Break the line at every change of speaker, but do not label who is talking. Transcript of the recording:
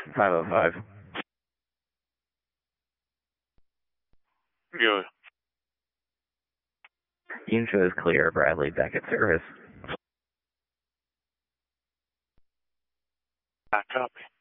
505.
Good.
Unit show is clear. Bradley back at service.
I copy.